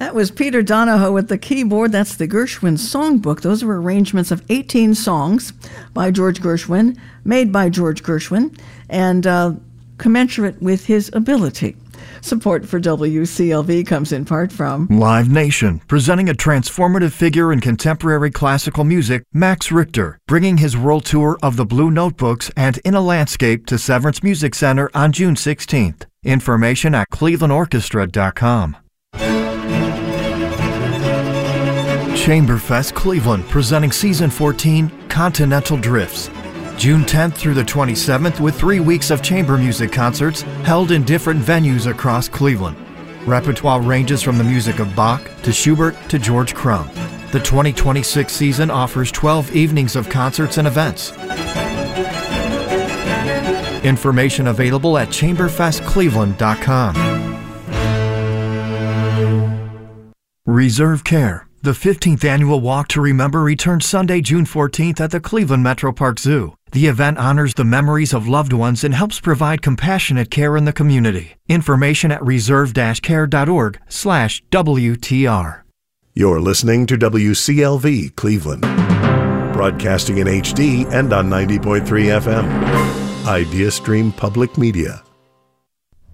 That was Peter Donahoe at the keyboard. That's the Gershwin Songbook. Those were arrangements of 18 songs by George Gershwin, made by George Gershwin, and commensurate with his ability. Support for WCLV comes in part from Live Nation, presenting a transformative figure in contemporary classical music, Max Richter, bringing his world tour of the Blue Notebooks and In a Landscape to Severance Music Center on June 16th. Information at clevelandorchestra.com. Chamberfest Cleveland, presenting Season 14, Continental Drifts. June 10th through the 27th with 3 weeks of chamber music concerts held in different venues across Cleveland. Repertoire ranges from the music of Bach to Schubert to George Crumb. The 2026 season offers 12 evenings of concerts and events. Information available at chamberfestcleveland.com. Reserve Care. The 15th annual Walk to Remember returns Sunday, June 14th at the Cleveland Metro Park Zoo. The event honors the memories of loved ones and helps provide compassionate care in the community. Information at reserve-care.org/WTR. You're listening to WCLV Cleveland, broadcasting in HD and on 90.3 FM. IdeaStream Public Media.